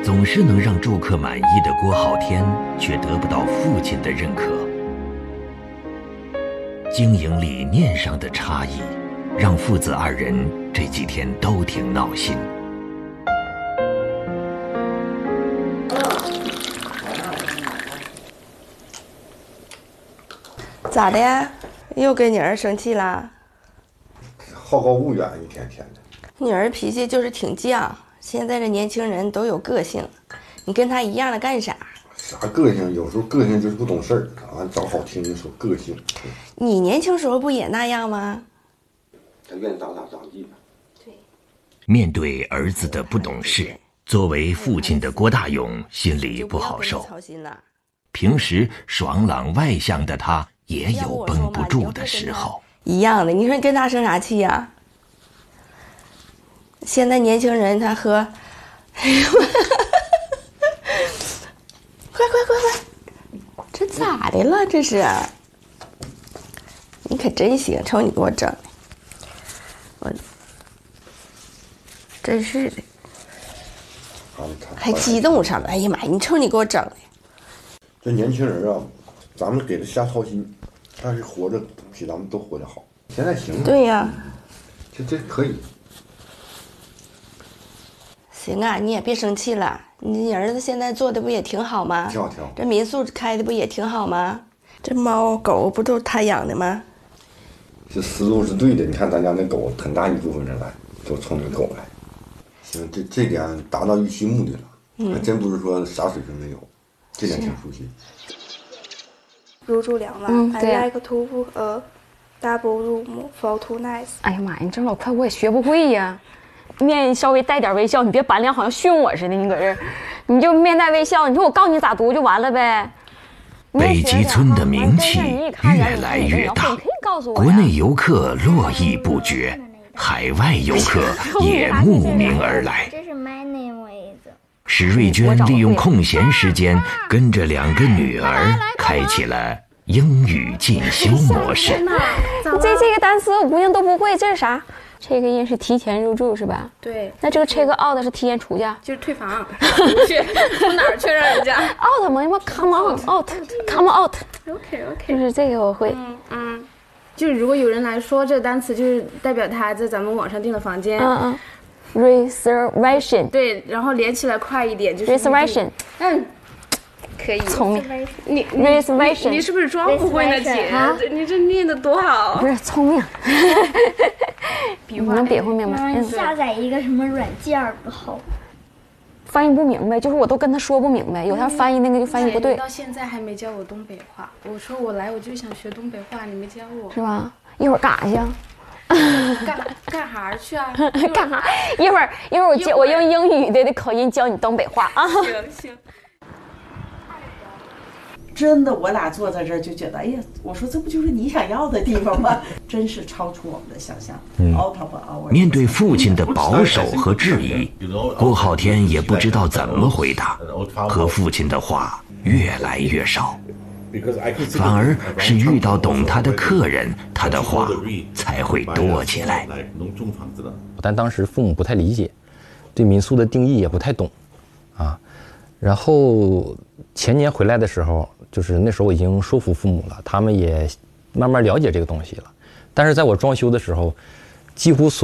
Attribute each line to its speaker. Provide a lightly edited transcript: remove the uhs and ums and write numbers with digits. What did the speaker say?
Speaker 1: 总是能让住客满意的郭浩天，却得不到父亲的认可。经营理念上的差异，让父子二人这几天都挺闹心。
Speaker 2: 咋的呀？又跟你儿生气啦？
Speaker 3: 好高骛远，一天天的。你
Speaker 2: 儿脾气就是挺犟，现在这年轻人都有个性，你跟他一样的干啥？
Speaker 3: 啥个性？有时候个性就是不懂事儿。俺找好听的说个性。
Speaker 2: 你年轻时候不也那样吗？
Speaker 3: 他愿意咋咋地吧。
Speaker 1: 对。面对儿子的不懂事，作为父亲的郭大勇心里不好受。平时爽朗外向的他，也有绷不住的时候。
Speaker 2: 一样的，你说你跟他生啥气呀？现在年轻人他喝，哎呦，快，这咋的了？这是，你可真行，瞅你给我整的，我真是的，还激动上了。哎呀妈呀，你瞅你给我整的。
Speaker 3: 这年轻人啊，咱们给他瞎操心，但是活着比咱们都活得好。现在行了。
Speaker 2: 对呀，
Speaker 3: 这可以。
Speaker 2: 行啊，你也别生气了。你儿子现在做的不也挺好吗？
Speaker 3: 挺好。
Speaker 2: 这民宿开的不也挺好吗？这猫狗不都是他养的吗？
Speaker 3: 这思路是对的。你看咱家那狗，很大一部分人来都冲那狗来。行，这点达到预期目的了。还真不是说啥水平没有。这点挺熟悉。
Speaker 4: 入住2晚，I like to book a double room for 2 nights。
Speaker 5: 哎呀妈呀，你这老快我也学不会呀。面稍微带点微笑，你别板脸，好像训我似的。你搁这儿，你就面带微笑。你说我告诉你咋读就完了呗。
Speaker 1: 北极村的名气越来越大，国内游客络绎不绝，海外游客也慕名而来。史瑞娟利用空闲时间，跟着2个女儿开启了英语进修模式。
Speaker 5: 这个单词我姑娘都不会，这是啥？check in 是提前入住是吧？
Speaker 4: 对。
Speaker 5: 那这个 check out 是提前出去？
Speaker 4: 就是退房。去从哪儿去让人家
Speaker 5: out 吗？什么 come on out，come out。OK。就是这个我会。
Speaker 4: 就是如果有人来说这个单词，就是代表他在咱们网上订的房间。
Speaker 5: reservation。
Speaker 4: 对，然后连起来快一点就是
Speaker 5: reservation。
Speaker 4: 可以。
Speaker 5: 聪明。
Speaker 4: 你
Speaker 5: reservation。
Speaker 4: 你是不是装不会呢，姐？你这念的多好。
Speaker 5: 不是聪明。你能比划明白？
Speaker 6: 下载一个什么软件不好？
Speaker 5: 翻译不明白，就是我都跟他说不明白，有他翻译那个就翻译不对。
Speaker 4: 到现在还没教我东北话，我说我来我就想学东北话，你没教我。
Speaker 5: 是吧？一会儿干啥去？
Speaker 4: 干啥去啊？
Speaker 5: 干啥？一会儿我用英语的口音教你东北话啊。
Speaker 4: 行。
Speaker 7: 真的，我俩坐在这儿就觉得，哎呀，我说这不就是你想要的地方吗？真是超出我们的想象。
Speaker 1: 面对父亲的保守和质疑，郭浩天也不知道怎么回答，和父亲的话越来越少，反而是遇到懂他的客人，他的话才会多起来。
Speaker 8: 但当时父母不太理解，对民宿的定义也不太懂，啊，然后前年回来的时候。就是那时候我已经说服父母了，他们也慢慢了解这个东西了。但是在我装修的时候，几乎所